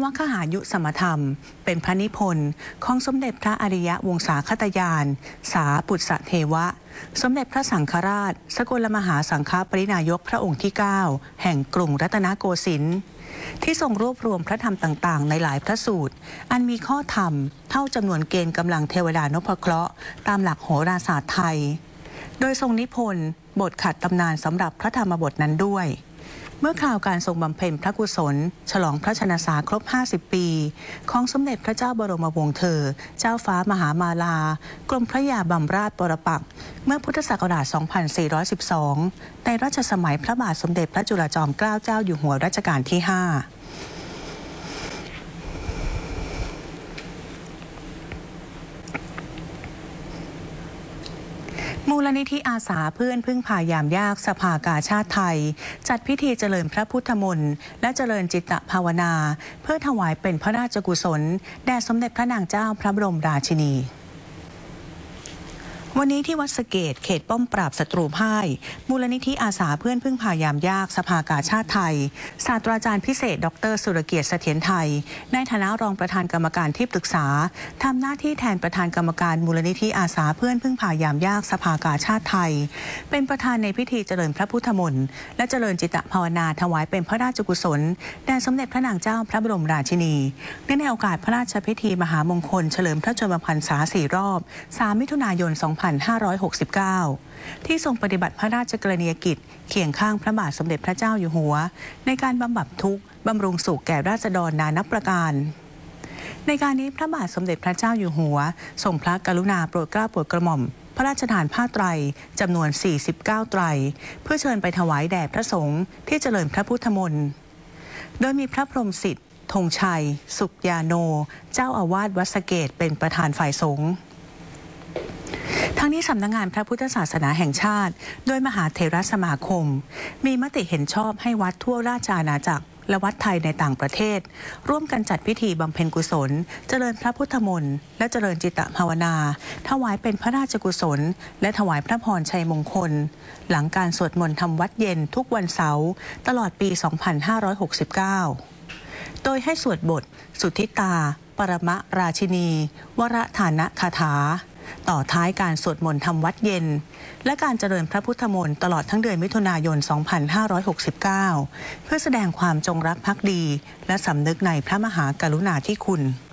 วคหายุสมธรรมเป็นพระนิพนธ์ของสมเด็จพระอริยวงศาคตยาน สาปุตสเทวะสมเด็จพระสังฆราชสกลมหาสังฆปรินายกพระองค์ที่ 9 แห่งกรุงรัตนโกสินทร์ที่ทรงรวบรวมพระธรรมต่างๆในหลายพระสูตรอันมีข้อธรรมเท่าจำนวนเกณฑ์กำลังเทวดานพเคราะห์ตามหลักโหราศาสตร์ไทยโดยทรงนิพนธ์บทขัดตำนานสำหรับพระธรรมบทนั้นด้วยเมื่อคราวการทรงบำเพ็ญพระกุศลฉลองพระชนสาครบ50 ปีของสมเด็จพระเจ้าบรมวงศ์เธอเจ้าฟ้ามหามาลากรมพระยาบำราชปรปักษ์เมื่อพุทธศักราช 2412 ในรัชสมัยพระบาทสมเด็จพระจุลจอมเกล้าเจ้าอยู่หัวรัชกาลที่ 5มูลนิธิอาสาเพื่อนพึ่งพายามยากสภากาชาติไทยจัดพิธีเจริญพระพุทธมนต์และเจริญจิตภาวนาเพื่อถวายเป็นพระราชกุศลแด่สมเด็จพระนางเจ้าพระบรมราชินีวันนี้ที่วัดสะเกษเขตป้อมปราบศัตรูพ่ายมูลนิธิอาสาเพื่อนพึ่งพายามยากสภากาชาติไทยศาสตราจารย์พิเศษดร.สุรเกียรติเสถียรไทยในฐานะรองประธานกรรมการที่ปรึกษาทำหน้าที่แทนประธานกรรมการมูลนิธิอาสาเพื่อนพึ่งพายามยากสภากาชาติไทยเป็นประธานในพิธีเจริญพระพุทธมนต์และเจริญจิตภาวนาถวายเป็นพระราชกุศลแด่สมเด็จพระนางเจ้าพระบรมราชินีเนื่องในโอกาสพระราชพิธีมหามงคลเฉลิมพระชนมพรรษา4 รอบ 3 มิถุนายน 2569ที่ทรงปฏิบัติพระราชกรณียกิจเคียงข้างพระบาทสมเด็จพระเจ้าอยู่หัวในการบำบัดทุกข์บำรุงสุขแก่ราษฎรนานับประการในการนี้พระบาทสมเด็จพระเจ้าอยู่หัวทรงพระกรุณาโปรดเกล้าโปรดกระหม่อมพระราชทานผ้าไตรจำนวน49 ไตรเพื่อเชิญไปถวายแด่พระสงฆ์ที่เจริญพระพุทธมนต์โดยมีพระพรหมสิทธิ์ธงชัยสุขยาโนเจ้าอาวาสวัดสะเกษเป็นประธานฝ่ายสงฆ์ทั้งนี้สำนักงานพระพุทธศาสนาแห่งชาติโดยมหาเถรสมาคมมีมติเห็นชอบให้วัดทั่วราชอาณาจักรและวัดไทยในต่างประเทศร่วมกันจัดพิธีบำเพ็ญกุศลเจริญพระพุทธมนต์และเจริญจิตภาวนาถวายเป็นพระราชกุศลและถวายพระพรชัยมงคลหลังการสวดมนต์ทำวัดเย็นทุกวันเสาร์ตลอดปี 2569 โดยให้สวดบทสุทธิตาปรมราชินีวรฐานะคาถาต่อท้ายการสวดมนต์ทำวัดเย็นและการเจริญพระพุทธมนต์ตลอดทั้งเดือนมิถุนายน 2569 เพื่อแสดงความจงรักภักดีและสำนึกในพระมหากรุณาธิคุณ